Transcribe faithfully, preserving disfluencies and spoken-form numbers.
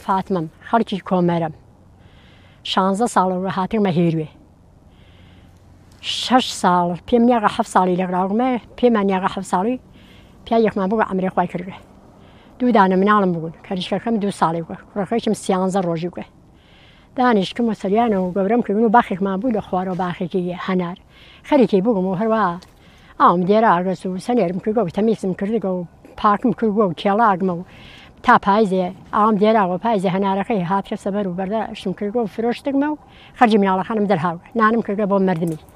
فاتمەم خەڵکی کۆمەرم شانزە ساڵ هاترمە هێروێ شەش ساڵ پێم نیاغا حەف ساڵی لەگراومە پێمان نیاغا حەف ساڵی پیا یەکمان بوو ئەمرێ خوای کردوێ دوو دانە مناڵم بوون کەریشکەکەم دوو ساڵی بووە کوڕەکەیشم سیانزە ڕۆژی بووە دانیشتم و سەریانەوە گەورەم کردن و باخێکمان بوو لە خوارەوە باخێکی هەنار خەریکی بووم و هەروە ئاوم دێرە ئاگەس و سەنێرم کردگە و تەمیزم کردگە و پاکم کردووە و کێڵاگمە و تا پایزێ ئاوم دێراوە پایزێ هەنارەکەی هاترە سەبەر و بەرداشتم کردگە و فرۆشتگمە و خەرجی مناڵەکانم دەرهاوە نانم کردگە بۆ مردمی